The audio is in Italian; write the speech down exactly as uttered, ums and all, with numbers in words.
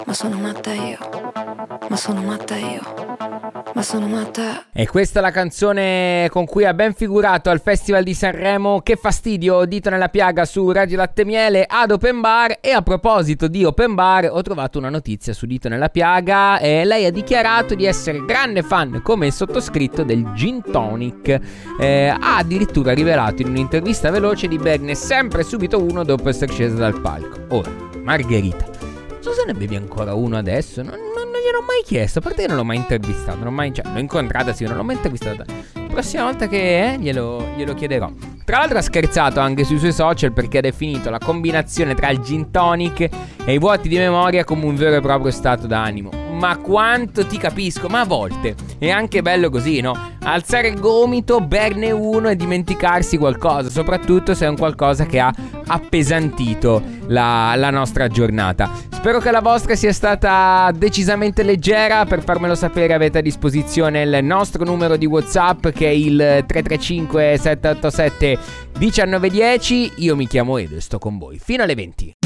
ma sono matta io, ma sono matta io, ma sono matta. E questa è la canzone con cui ha ben figurato al Festival di Sanremo. Che fastidio, Dito nella piaga su Radio Latte Miele ad Open Bar. E a proposito di Open Bar, ho trovato una notizia su Dito nella piaga e lei ha dichiarato di essere grande fan, come il sottoscritto, del gin tonic. eh, Ha addirittura rivelato in un'intervista veloce di berne sempre subito uno dopo essere scesa dal palco. Ora, Margherita, non so se ne bevi ancora uno adesso. Non, non, non gliel'ho mai chiesto. A parte che non l'ho mai intervistato, non l'ho mai, cioè, l'ho incontrata, sì, non l'ho mai intervistata. La prossima volta che eh, glielo, glielo chiederò. Tra l'altro ha scherzato anche sui suoi social, perché ha definito la combinazione tra il gin tonic e i vuoti di memoria come un vero e proprio stato d'animo. Ma quanto ti capisco, ma a volte è anche bello così, no? Alzare il gomito, berne uno e dimenticarsi qualcosa, soprattutto se è un qualcosa che ha appesantito la, la nostra giornata. Spero che la vostra sia stata decisamente leggera. Per farmelo sapere avete a disposizione il nostro numero di WhatsApp, che è il tre tre cinque sette otto sette uno nove uno zero. Io mi chiamo Edo e sto con voi fino alle venti.